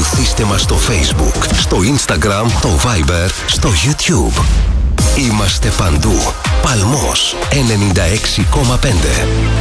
Ακολουθήστε μας στο Facebook, στο Instagram, το Viber, στο YouTube. Είμαστε παντού. Παλμός 96,5.